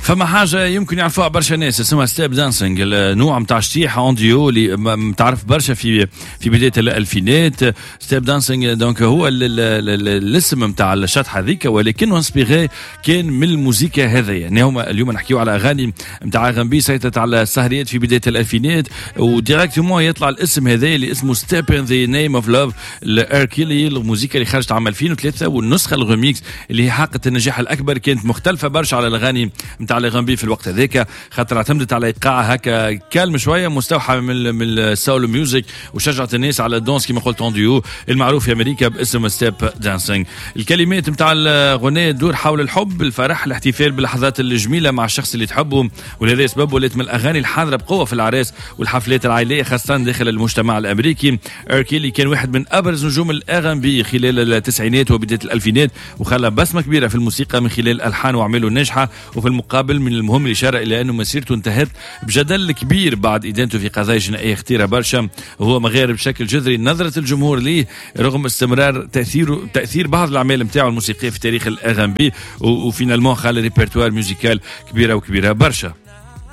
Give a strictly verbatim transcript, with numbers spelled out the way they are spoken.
فما حاجه يمكن يعرفوها برشا ناس اسمها ستيب دانسينج، النوع نتاع شطيح انديو اللي متعرف برشا في في بدايه الالفينات. ستيب دانسينج دونك هو الاسم نتاع الشطحه هذيك، ولكنه انسبيري كان من الموسيقى هذه. يعني هما اليوم نحكيو على اغاني نتاع غنبي سيطرت على السهريات في بدايه الالفينات، وديريكتومون يطلع الاسم هذا اللي اسمه ستيب ان ذا نيم اوف لاف الاركيلي، الموسيقى اللي خرجت عام ألفين وثلاثة، والنسخه الريميكس اللي حققت النجاح الاكبر كانت مختلفه برشا على الاغاني نتاع الغنبي في الوقت هذاك، خاطر اعتمدت على ايقاع هكا كالم شويه مستوحى من من السول ميوزك، وشجعت الناس على الدونس كما قلت انديو المعروف في امريكا باسم ستيب دانسينج. الكلمات نتاع الاغنيه تدور حول الحب، الفرح، الاحتفال باللحظات الجميله مع الشخص اللي تحبه، ولهذا السبب ولات من الاغاني الحاضره بقوه في العراس والحفلات العائليه خاصه داخل المجتمع الامريكي. اركيلي كان واحد من ابرز نجوم الاغاني بي خلال التسعينات وبدايه الالفينات، وخلى بصمه كبيره في الموسيقى من خلال الحان واعماله الناجحه. وفي المقابل من المهم الاشاره الى انه مسيرته انتهت بجدل كبير بعد ادانته في قضايا جنائيه خطيره برشا، وهو مغير بشكل جذري نظره الجمهور ليه رغم استمرار تاثير تاثير بعض الاعمال نتاعو الموسيقيه في تاريخ الاغاني، وفينالمون خلى ريبرتوار ميوزيكال كبيره وكبيره برشا.